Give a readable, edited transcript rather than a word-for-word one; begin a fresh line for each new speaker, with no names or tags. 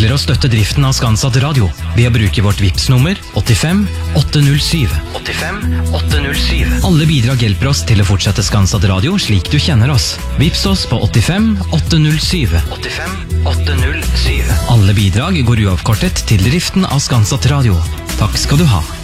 ønsker å støtte driften av Skanset Radio ved å bruke vårt Vipps-nummer 85 807. 85 807. Alle bidrag hjelper oss til å fortsette Skanset Radio slik du kjenner oss. Vipps oss på 85 807. 85 807. Alle bidrag går uavkortet til driften av Skanset Radio. Takk skal du ha.